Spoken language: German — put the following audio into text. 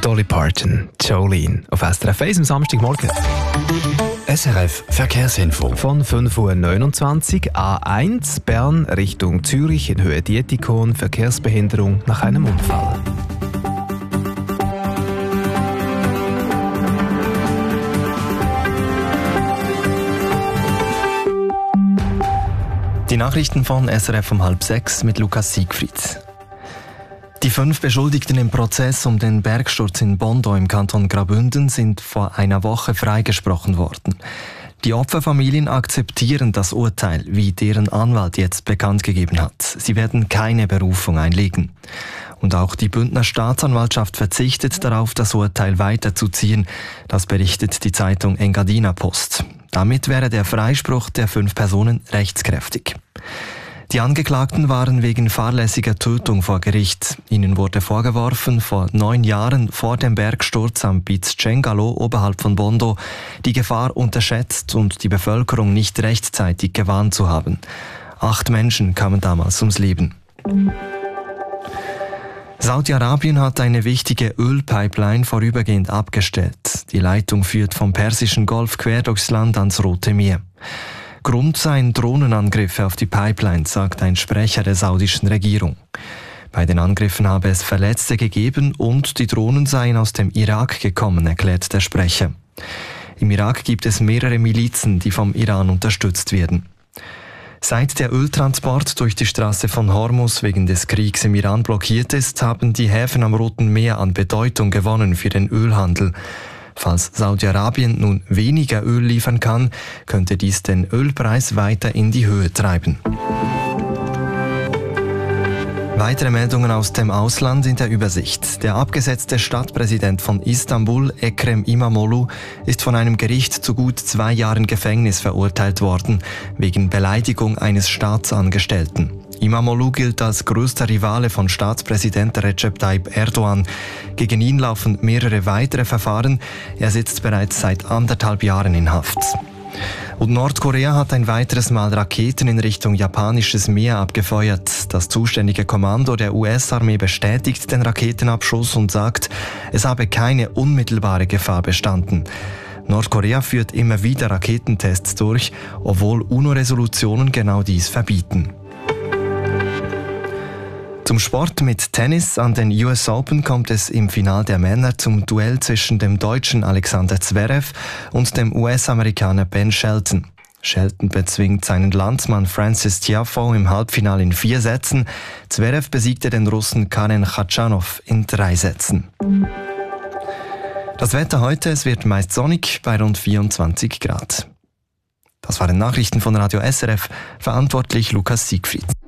Dolly Parton, Jolene auf SRF 1 am Samstagmorgen. SRF Verkehrsinfo. Von 5.29 Uhr A1 Bern Richtung Zürich in Höhe Dietikon, Verkehrsbehinderung nach einem Unfall. Die Nachrichten von SRF um 5:30 mit Lukas Siegfried. Die 5 Beschuldigten im Prozess um den Bergsturz in Bondo im Kanton Graubünden sind vor einer Woche freigesprochen worden. Die Opferfamilien akzeptieren das Urteil, wie deren Anwalt jetzt bekannt gegeben hat. Sie werden keine Berufung einlegen. Und auch die Bündner Staatsanwaltschaft verzichtet darauf, das Urteil weiterzuziehen. Das berichtet die Zeitung Engadina Post. Damit wäre der Freispruch der 5 Personen rechtskräftig. Die Angeklagten waren wegen fahrlässiger Tötung vor Gericht. Ihnen wurde vorgeworfen, vor 9 Jahren vor dem Bergsturz am Piz Cengalo oberhalb von Bondo die Gefahr unterschätzt und die Bevölkerung nicht rechtzeitig gewarnt zu haben. 8 Menschen kamen damals ums Leben. Saudi-Arabien hat eine wichtige Ölpipeline vorübergehend abgestellt. Die Leitung führt vom Persischen Golf quer durchs Land ans Rote Meer. Grund seien Drohnenangriffe auf die Pipeline, sagt ein Sprecher der saudischen Regierung. Bei den Angriffen habe es Verletzte gegeben und die Drohnen seien aus dem Irak gekommen, erklärt der Sprecher. Im Irak gibt es mehrere Milizen, die vom Iran unterstützt werden. Seit der Öltransport durch die Straße von Hormuz wegen des Kriegs im Iran blockiert ist, haben die Häfen am Roten Meer an Bedeutung gewonnen für den Ölhandel. Falls Saudi-Arabien nun weniger Öl liefern kann, könnte dies den Ölpreis weiter in die Höhe treiben. Weitere Meldungen aus dem Ausland in der Übersicht. Der abgesetzte Stadtpräsident von Istanbul, Ekrem İmamoğlu, ist von einem Gericht zu gut 2 Jahren Gefängnis verurteilt worden, wegen Beleidigung eines Staatsangestellten. İmamoğlu gilt als größter Rivale von Staatspräsident Recep Tayyip Erdogan. Gegen ihn laufen mehrere weitere Verfahren. Er sitzt bereits seit 1,5 Jahren in Haft. Und Nordkorea hat ein weiteres Mal Raketen in Richtung japanisches Meer abgefeuert. Das zuständige Kommando der US-Armee bestätigt den Raketenabschuss und sagt, es habe keine unmittelbare Gefahr bestanden. Nordkorea führt immer wieder Raketentests durch, obwohl UNO-Resolutionen genau dies verbieten. Zum Sport mit Tennis. An den US Open kommt es im Finale der Männer zum Duell zwischen dem Deutschen Alexander Zverev und dem US-Amerikaner Ben Shelton. Shelton bezwingt seinen Landsmann Francis Tiafoe im Halbfinale in 4 Sätzen. Zverev besiegte den Russen Karen Khachanov in 3 Sätzen. Das Wetter heute, es wird meist sonnig bei rund 24 Grad. Das waren Nachrichten von Radio SRF, verantwortlich Lukas Siegfried.